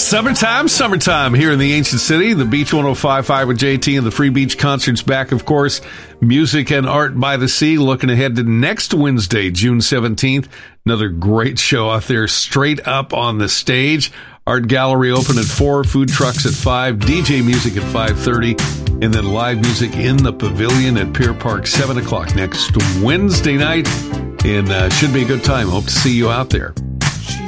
Summertime here in the ancient city. The Beach 105.5 with JT and the Free Beach Concerts back, of course. Music and art by the sea. Looking ahead to next Wednesday, June 17th. Another great show out there straight up on the stage. Art gallery open at 4, food trucks at 5, DJ music at 5:30, and then live music in the pavilion at Pier Park 7 o'clock next Wednesday night. And should be a good time. Hope to see you out there.